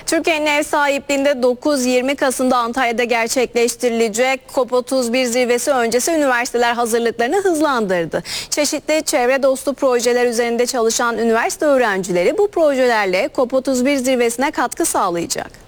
Türkiye'nin ev sahipliğinde 9-20 Kasım'da Antalya'da gerçekleştirilecek COP31 zirvesi öncesi üniversiteler hazırlıklarını hızlandırdı. Çeşitli çevre dostu projeler üzerinde çalışan üniversite öğrencileri bu projelerle COP31 zirvesine katkı sağlayacak.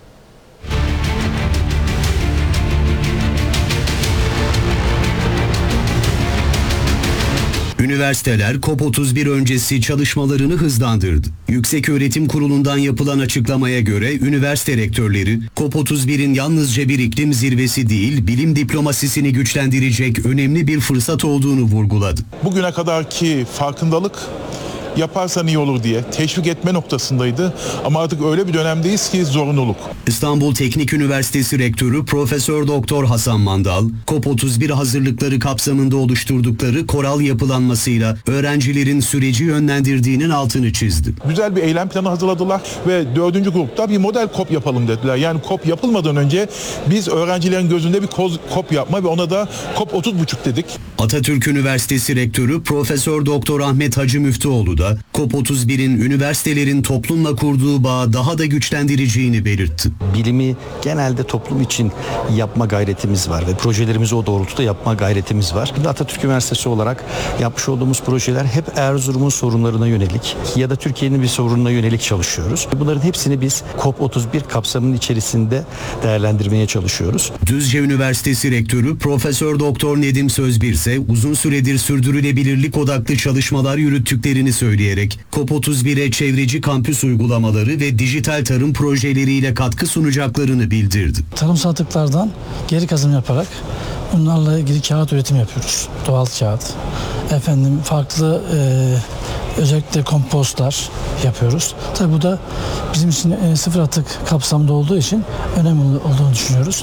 Üniversiteler COP31 öncesi çalışmalarını hızlandırdı. Yükseköğretim Kurulu'ndan yapılan açıklamaya göre üniversite rektörleri COP31'in yalnızca bir iklim zirvesi değil, bilim diplomasisini güçlendirecek önemli bir fırsat olduğunu vurguladı. Bugüne kadarki farkındalık yaparsan iyi olur diye teşvik etme noktasındaydı ama artık öyle bir dönemdeyiz ki zorunluluk. İstanbul Teknik Üniversitesi Rektörü Profesör Doktor Hasan Mandal, COP31 hazırlıkları kapsamında oluşturdukları koral yapılanmasıyla öğrencilerin süreci yönlendirdiğinin altını çizdi. Güzel bir eylem planı hazırladılar ve 4. grupta bir model COP yapalım dediler. Yani COP yapılmadan önce biz öğrencilerin gözünde bir COP yapma ve ona da COP 30,5 dedik. Atatürk Üniversitesi Rektörü Profesör Doktor Ahmet Hacı Müftüoğlu da COP31'in üniversitelerin toplumla kurduğu bağı daha da güçlendireceğini belirtti. Bilimi genelde toplum için yapma gayretimiz var ve projelerimizi o doğrultuda yapma gayretimiz var. Atatürk Üniversitesi olarak yapmış olduğumuz projeler hep Erzurum'un sorunlarına yönelik ya da Türkiye'nin bir sorununa yönelik çalışıyoruz. Bunların hepsini biz COP31 kapsamının içerisinde değerlendirmeye çalışıyoruz. Düzce Üniversitesi Rektörü Profesör Doktor Nedim Sözbir ise uzun süredir sürdürülebilirlik odaklı çalışmalar yürüttüklerini söyleyerek COP31'e çevreci kampüs uygulamaları ve dijital tarım projeleriyle katkı sunacaklarını bildirdi. Tarımsal atıklardan geri kazım yaparak bunlarla ilgili kağıt üretimi yapıyoruz. Doğal kağıt. Farklı özellikle kompostlar yapıyoruz. Tabii bu da bizim için sıfır atık kapsamında olduğu için önemli olduğunu düşünüyoruz.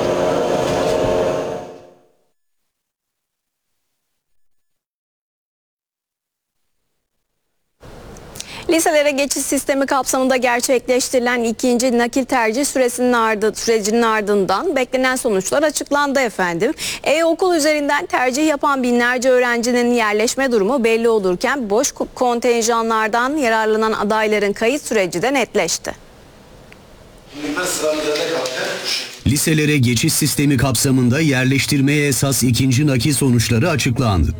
Liselere geçiş sistemi kapsamında gerçekleştirilen ikinci nakil tercih sürecinin ardından beklenen sonuçlar açıklandı efendim. E-okul üzerinden tercih yapan binlerce öğrencinin yerleşme durumu belli olurken boş kontenjanlardan yararlanan adayların kayıt süreci de netleşti. Liselere geçiş sistemi kapsamında yerleştirmeye esas ikinci nakil sonuçları açıklandı.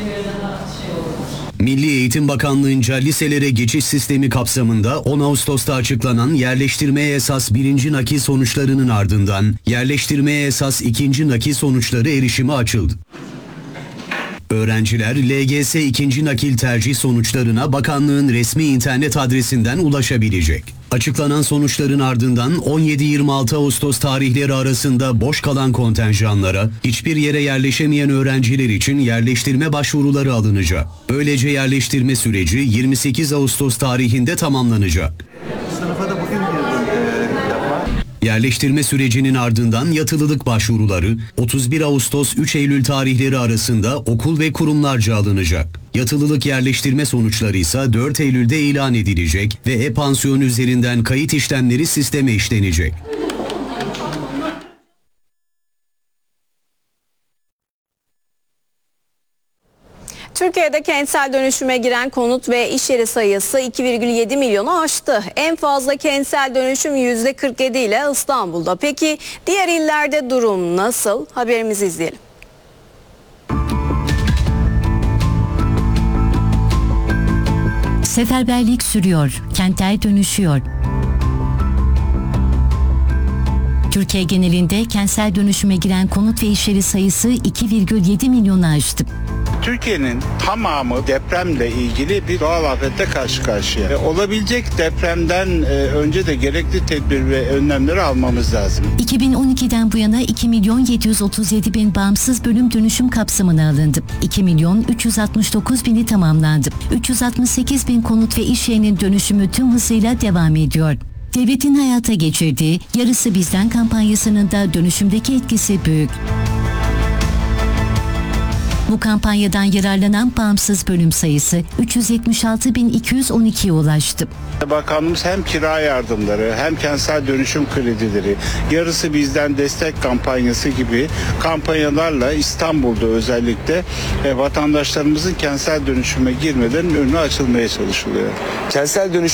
Milli Eğitim Bakanlığı'nca liselere geçiş sistemi kapsamında 10 Ağustos'ta açıklanan yerleştirmeye esas birinci nakil sonuçlarının ardından yerleştirmeye esas ikinci nakil sonuçları erişime açıldı. Öğrenciler LGS ikinci nakil tercih sonuçlarına bakanlığın resmi internet adresinden ulaşabilecek. Açıklanan sonuçların ardından 17-26 Ağustos tarihleri arasında boş kalan kontenjanlara hiçbir yere yerleşemeyen öğrenciler için yerleştirme başvuruları alınacak. Böylece yerleştirme süreci 28 Ağustos tarihinde tamamlanacak. Sınıfa da bugün girdim. Yerleştirme sürecinin ardından yatılılık başvuruları 31 Ağustos 3 Eylül tarihleri arasında okul ve kurumlarca alınacak. Yatılılık yerleştirme sonuçları ise 4 Eylül'de ilan edilecek ve e-pansiyon üzerinden kayıt işlemleri sisteme işlenecek. Türkiye'de kentsel dönüşüme giren konut ve iş yeri sayısı 2,7 milyonu aştı. En fazla kentsel dönüşüm %47 ile İstanbul'da. Peki diğer illerde durum nasıl? Haberimizi izleyelim. Seferberlik sürüyor, kentler dönüşüyor. Türkiye genelinde kentsel dönüşüme giren konut ve iş yeri sayısı 2,7 milyonu aştı. Türkiye'nin tamamı depremle ilgili bir doğal afetle karşı karşıya. Olabilecek depremden önce de gerekli tedbir ve önlemleri almamız lazım. 2012'den bu yana 2.737.000 bağımsız bölüm dönüşüm kapsamına alındı. 2.369.000'i tamamlandı. 368.000 konut ve iş yerinin dönüşümü tüm hızıyla devam ediyor. Devletin hayata geçirdiği Yarısı Bizden kampanyasının da dönüşümdeki etkisi büyük. Bu kampanyadan yararlanan bağımsız bölüm sayısı 376.212'ye ulaştı. Bakanlığımız hem kira yardımları hem kentsel dönüşüm kredileri, Yarısı Bizden destek kampanyası gibi kampanyalarla İstanbul'da özellikle vatandaşlarımızın kentsel dönüşüme girmeden önü açılmaya çalışılıyor. Kentsel dönüşüm